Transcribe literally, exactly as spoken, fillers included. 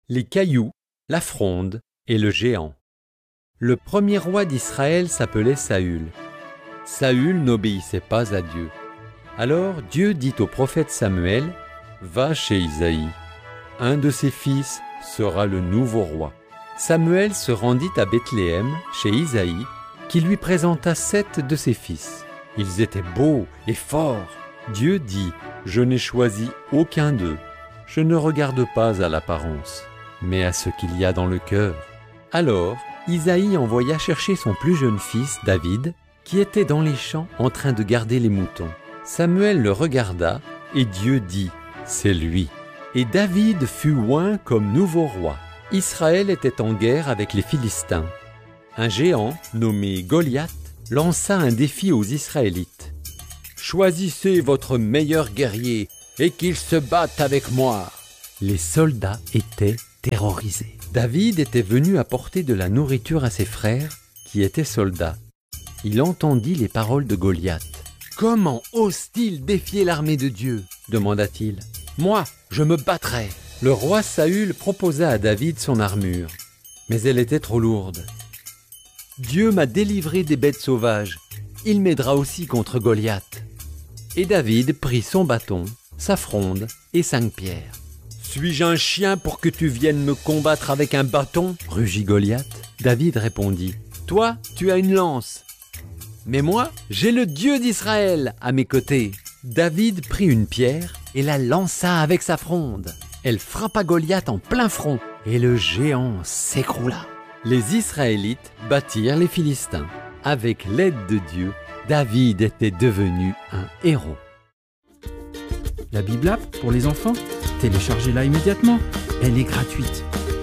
les cailloux, la fronde et le géant. Le premier roi d'Israël s'appelait Saül. Saül n'obéissait pas à Dieu. Alors Dieu dit au prophète Samuel, « Va chez Isaïe. Un de ses fils sera le nouveau roi. » Samuel se rendit à Bethléem, chez Isaïe, qui lui présenta sept de ses fils. Ils étaient beaux et forts. Dieu dit, « Je n'ai choisi aucun d'eux. Je ne regarde pas à l'apparence, mais à ce qu'il y a dans le cœur. » Alors, Isaïe envoya chercher son plus jeune fils, David, qui était dans les champs en train de garder les moutons. Samuel le regarda, et Dieu dit, « C'est lui. » Et David fut oint comme nouveau roi. Israël était en guerre avec les Philistins. Un géant, nommé Goliath, lança un défi aux Israélites. « Choisissez votre meilleur guerrier et qu'il se batte avec moi. » Les soldats étaient terrorisés. David était venu apporter de la nourriture à ses frères, qui étaient soldats. Il entendit les paroles de Goliath. « Comment ose-t-il défier l'armée de Dieu ?» demanda-t-il. « Moi, je me battrai. » Le roi Saül proposa à David son armure, mais elle était trop lourde. « Dieu m'a délivré des bêtes sauvages. Il m'aidera aussi contre Goliath. » Et David prit son bâton, sa fronde et cinq pierres. « Suis-je un chien pour que tu viennes me combattre avec un bâton ?» rugit Goliath. David répondit, « Toi, tu as une lance. Mais moi, j'ai le Dieu d'Israël à mes côtés. » David prit une pierre et la lança avec sa fronde. Elle frappa Goliath en plein front et le géant s'écroula. Les Israélites battirent les Philistins. Avec l'aide de Dieu, David était devenu un héros. La Bible App pour les enfants, téléchargez-la immédiatement. Elle est gratuite.